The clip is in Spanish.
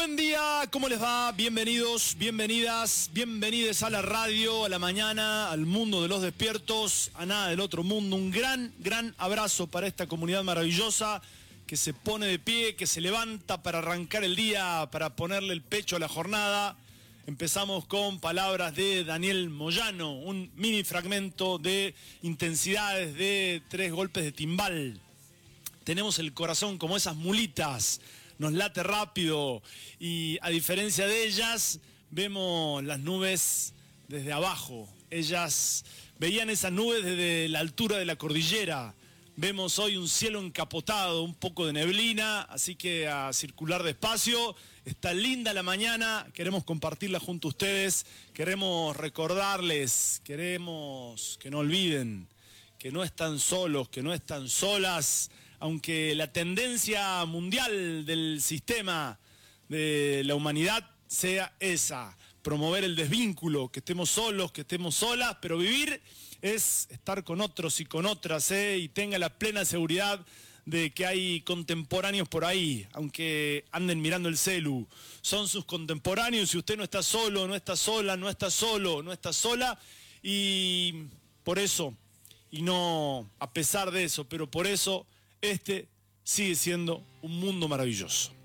Buen día, ¿cómo les va? Bienvenidos, bienvenidas, bienvenides a la radio, a la mañana, al mundo de los despiertos, a nada del otro mundo. Un gran abrazo para esta comunidad maravillosa que se pone de pie, que se levanta para arrancar el día, para ponerle el pecho a la jornada. Empezamos con palabras de Daniel Moyano, un mini fragmento de intensidades de 3 golpes de timbal. Tenemos el corazón como esas mulitas, nos late rápido y a diferencia de ellas, vemos las nubes desde abajo. Ellas veían esas nubes desde la altura de la cordillera. Vemos hoy un cielo encapotado, un poco de neblina, así que a circular despacio. Está linda la mañana, queremos compartirla junto a ustedes, queremos recordarles, queremos que no olviden que no están solos, que no están solas, aunque la tendencia mundial del sistema de la humanidad sea esa, promover el desvínculo, que estemos solos, que estemos solas, pero vivir es estar con otros y con otras, y tenga la plena seguridad de que hay contemporáneos por ahí, aunque anden mirando el celu, son sus contemporáneos y usted no está solo, no está sola, no está solo, no está sola, y por eso, y no a pesar de eso, pero por eso, este sigue siendo un mundo maravilloso.